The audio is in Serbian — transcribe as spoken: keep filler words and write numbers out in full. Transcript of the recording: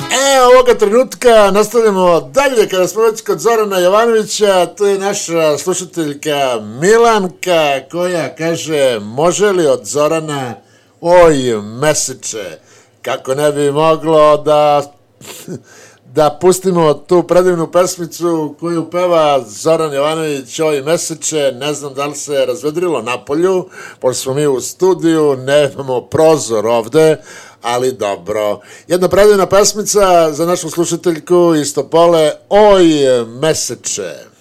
E, ovoga trenutka nastavljamo dalje kada smo već kod Zorana Jovanovića. To je naša slušateljka Milanka koja kaže: može li od Zorana oj meseče? Kako ne bi moglo da da pustimo tu predivnu pesmicu koju peva Zoran Jovanović, oj meseče. Ne znam da li se razvedrilo napolju, pošto smo mi u studiju, nemamo prozor ovde, ali dobro. Jedna predivna pesmica za našu slušateljku iz Topole, oj meseče.